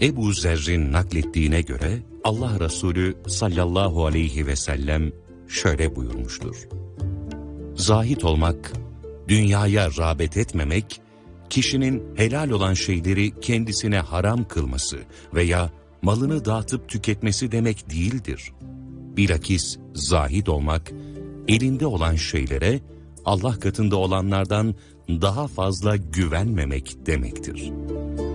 Ebu Zerr'in naklettiğine göre Allah Resulü sallallahu aleyhi ve sellem şöyle buyurmuştur. Zahid olmak, dünyaya rağbet etmemek, kişinin helal olan şeyleri kendisine haram kılması veya malını dağıtıp tüketmesi demek değildir. Bilakis zahid olmak, elinde olan şeylere Allah katında olanlardan daha fazla güvenmemek demektir.